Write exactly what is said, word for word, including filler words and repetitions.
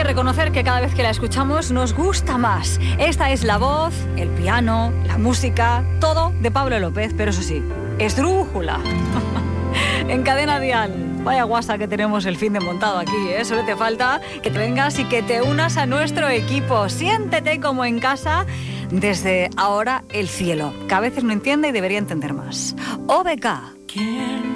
que reconocer que cada vez que la escuchamos nos gusta más. Esta es la voz, el piano, la música, todo de Pablo López, pero eso sí, esdrújula. En Cadena Dial. Vaya guasa que tenemos el fin de montado aquí, ¿eh? Solo te falta que te vengas y que te unas a nuestro equipo. Siéntete como en casa desde ahora el cielo, que a veces no entiende y debería entender más. O B K.